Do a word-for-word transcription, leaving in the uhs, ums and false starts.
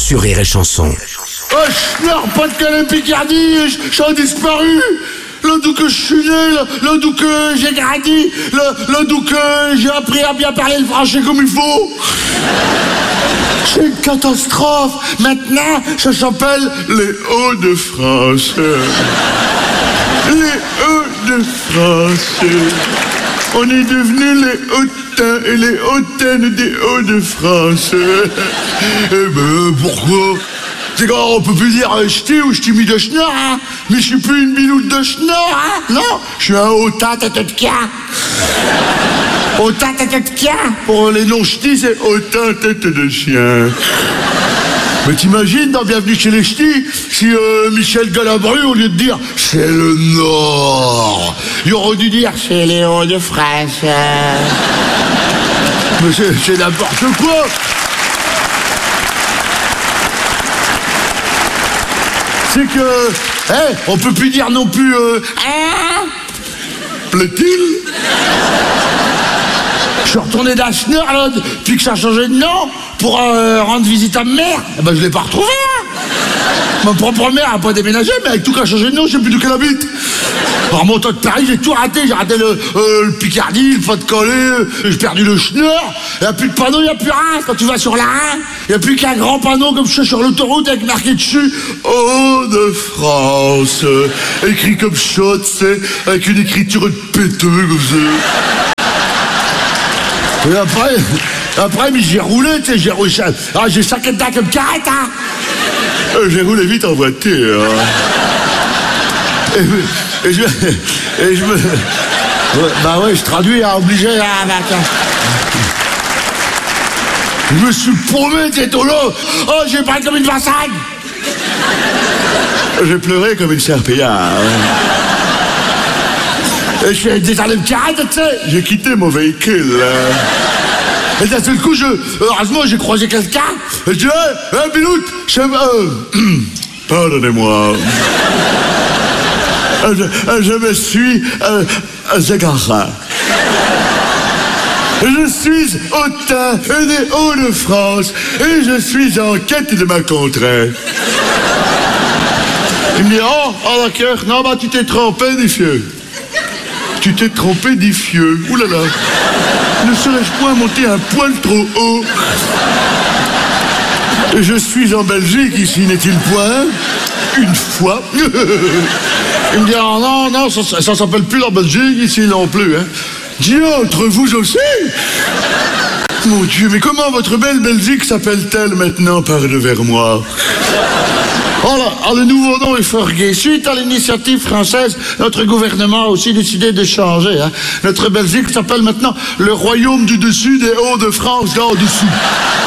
sur Rire et Chanson. Oh, Schnorr, Pas-de-Calais, Picardie, j'ai disparu. Là d'où que je suis né, là, là d'où que j'ai grandi, là, là d'où que j'ai appris à bien parler le français comme il faut. C'est une catastrophe. Maintenant, ça s'appelle les Hauts-de-France. Les Hauts-de-France. On est devenus les hautains et les hautaines des Hauts-de-France. Eh ben, pourquoi? C'est quand on peut plus dire euh, ch'ti ou ch'ti mis de schnorr, hein. Mais je suis plus une biloute de schnorr, hein. Non, je suis un hautain tête de quin. Hautain tête de quin. Pour les non-ch'tis, c'est hautain tête de chien. Mais t'imagines, dans Bienvenue chez les ch'tis, si euh, Michel Galabru, au lieu de dire « c'est le Nord », il aurait dû dire « c'est les Hauts-de-France ». Mais c'est n'importe quoi. C'est que, hey, on peut plus dire non plus, euh, hein, plaît-il? Je suis retourné d'un Schnorr, là, depuis que ça a changé de nom, pour euh, rendre visite à ma mère. Eh ben, je l'ai pas retrouvé, hein. Ma propre mère a pas déménagé, mais avec tout qui a changé de nom, je sais plus d'où qu'elle habite. En remontant de Paris, j'ai tout raté. J'ai raté le, euh, le Picardie, le Pas-de-Calais, j'ai perdu le Schnorr. Il n'y a plus de panneau, il n'y a plus rien. Quand tu vas sur la un, il n'y a plus qu'un grand panneau comme ça sur l'autoroute avec marqué dessus Hauts-de-France. Écrit comme ça, tu sais, avec une écriture de péteux comme ça. Et après, après, mais j'ai roulé, tu sais, j'ai roulé. Ah, j'ai saqué dedans comme carrette, hein. Euh, j'ai roulé vite en voiture. Et, et je, et je me... Ouais, bah ouais, je traduis, hein, obligé, hein, bah, je me suis paumé, t'es au lot. Oh, j'ai parlé comme une vassagne. J'ai pleuré comme une serpillière. Et je suis descendu de carrette, tu sais. J'ai quitté mon véhicule. Et d'un seul coup, je, heureusement, j'ai croisé quelqu'un. Et je dis, hé, hey, Biloute, je... Euh, pardonnez-moi. Je, je me suis euh, égaré. Je suis hautain des Hauts-de-France et je suis en quête de ma contrée. Il me dit, oh, oh d'accord, non, bah tu t'es trompé, Diffieux. Tu t'es trompé, Diffieux. Ouh là là. Ne serais-je point monter un poil trop haut? Je suis en Belgique, ici, n'est-il point? Une fois. Il me dit, oh, non, non, ça, ça s'appelle plus la Belgique, ici non plus, hein. Dis, entre vous aussi. Mon Dieu, mais comment votre belle Belgique s'appelle-t-elle maintenant par devers moi? Oh là, oh, le nouveau nom est fort gai. Suite à l'initiative française, notre gouvernement a aussi décidé de changer, hein. Notre Belgique s'appelle maintenant le Royaume du Dessus des Hauts-de-France d'en dessous.